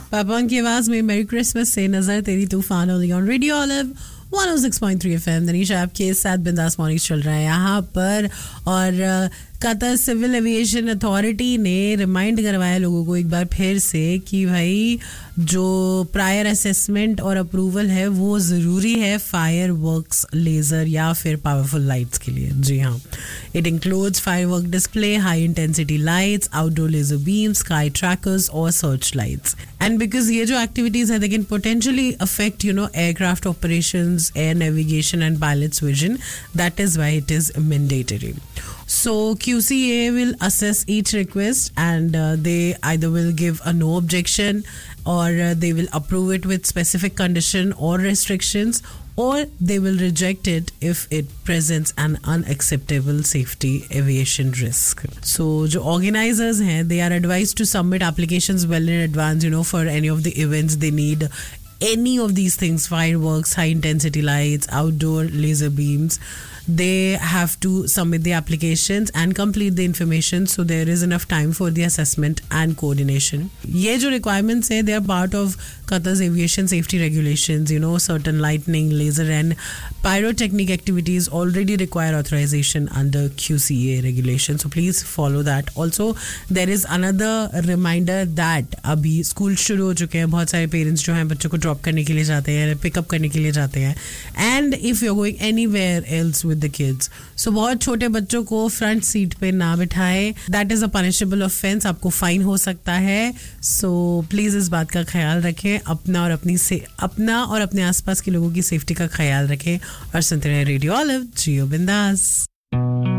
पापा की आवाज में मेरी क्रिसमस से नजर तेरी तूफान only on radio olive 106.3 FM। Danisha आपके साथ बिंदास मॉर्निंग चल रहा है यहाँ पर। और कतर सिविल एविएशन अथॉरिटी ने रिमाइंड करवाया लोगों को एक बार फिर से कि भाई जो प्रायर असेसमेंट और अप्रूवल है वो ज़रूरी है फायर वर्क्स लेज़र या फिर पावरफुल लाइट्स के लिए। जी हाँ, it includes fire work display, high intensity lights, outdoor laser beam, sky trackers और सर्च लाइट्स। एंड बिकॉज ये जो एक्टिविटीज़ है they can potentially affect aircraft operations, air navigation and pilot's vision. That is why it is mandatory. So QCA will assess each request and they either will give a no objection or they will approve it with specific condition or restrictions, or they will reject it if it presents an unacceptable safety aviation risk. So the organizers hain, they are advised to submit applications well in advance, for any of the events they need any of these things, fireworks, high intensity lights, outdoor laser beams. They have to submit the applications and complete the information, so there is enough time for the assessment and coordination. Ye jo requirements hai, they are part of Qatar's aviation safety regulations. Certain lightning, laser and pyrotechnic activities already require authorization under QCA regulation, so please follow that. Also there is another reminder that abhi school shuru ho chuke hain, bahut sare parents jo hain bachcho ko drop karne ke liye jate hain, pick up karne ke liye jate hain, and if you're going anywhere else with the kids, so बहुत छोटे बच्चों को front seat पे ना बिठाएं, that is a punishable offense, आपको fine हो सकता है. so प्लीज इस बात का ख्याल रखें, अपना और अपने आसपास के लोगों की सेफ्टी का ख्याल रखें और सुनते रहे रेडियो ऑलिव, जियो बिंदास.